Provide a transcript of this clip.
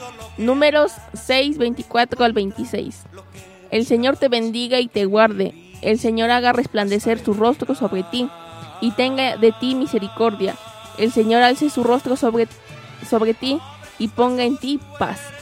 Números 6, 24 al 26. El Señor te bendiga y te guarde. El Señor haga resplandecer su rostro sobre ti y tenga de ti misericordia. El Señor alce su rostro sobre ti y ponga en ti paz.